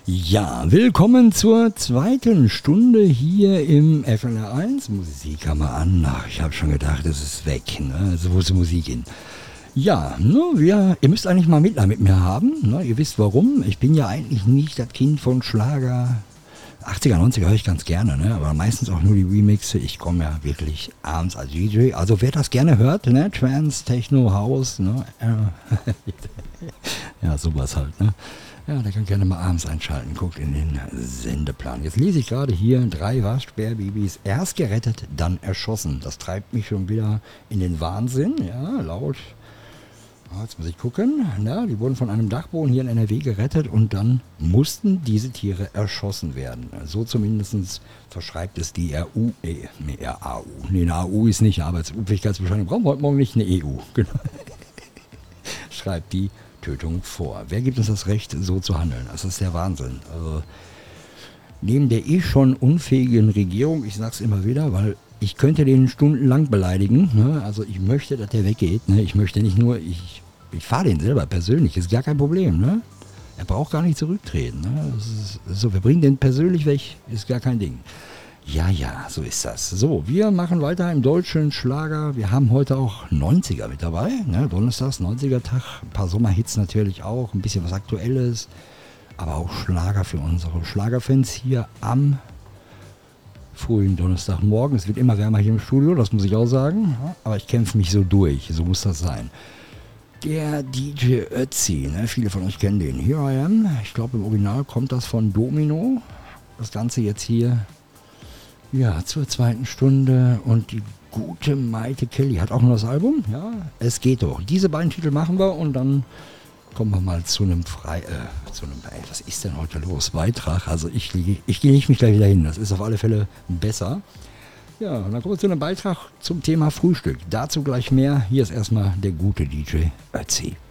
Ja, willkommen zur zweiten Stunde hier im FLR1. Musik haben wir an. Ach, ich habe schon gedacht, es ist weg. Ne? Also wo ist die Musik hin? Ja, ne, ihr müsst eigentlich mal Mitleid mit mir haben. Ne? Ihr wisst warum. Ich bin ja eigentlich nicht das Kind von Schlager. 80er, 90er höre ich ganz gerne, ne? Aber meistens auch nur die Remixe. Ich komme ja wirklich abends als DJ. Also wer das gerne hört, ne? Trance, Techno, House, ne? Ja, sowas halt, ne? Ja, der kann gerne mal abends einschalten, guckt in den Sendeplan. Jetzt lese ich gerade hier 3 Waschbärbabys, erst gerettet, dann erschossen. Das treibt mich schon wieder in den Wahnsinn, ja, laut. Jetzt muss ich gucken, ja, die wurden von einem Dachboden hier in NRW gerettet und dann mussten diese Tiere erschossen werden. So zumindest verschreibt es die RAU. Nee, eine AU ist nicht, Arbeitsunfähigkeitsbescheinigung brauchen wir heute Morgen nicht, eine EU. Genau. Schreibt die Tötung vor. Wer gibt uns das Recht, so zu handeln? Das ist der Wahnsinn. Also, neben der schon unfähigen Regierung, ich sag's immer wieder, weil ich könnte den stundenlang beleidigen, ne? Also ich möchte, dass der weggeht, ne? Ich möchte nicht nur, ich fahre den selber persönlich, ist gar kein Problem, ne? Er braucht gar nicht zurücktreten, ne? Das ist so, wir bringen den persönlich weg, ist gar kein Ding. Ja, so ist das. So, wir machen weiter im deutschen Schlager. Wir haben heute auch 90er mit dabei. Ne? Donnerstags, 90er-Tag. Ein paar Sommerhits natürlich auch. Ein bisschen was Aktuelles. Aber auch Schlager für unsere Schlagerfans hier am frühen Donnerstagmorgen. Es wird immer wärmer hier im Studio, das muss ich auch sagen. Aber ich kämpfe mich so durch. So muss das sein. Der DJ Ötzi, ne? Viele von euch kennen den. Here I Am. Ich glaube, im Original kommt das von Domino. Das Ganze jetzt hier. Ja, zur zweiten Stunde und die gute Maite Kelly hat auch noch das Album, ja, es geht doch. Diese beiden Titel machen wir und dann kommen wir mal zu einem was ist denn heute los? Beitrag, also ich gehe nicht mich gleich wieder hin, das ist auf alle Fälle besser. Ja, und dann kommen wir zu einem Beitrag zum Thema Frühstück. Dazu gleich mehr, hier ist erstmal der gute DJ Ötzi.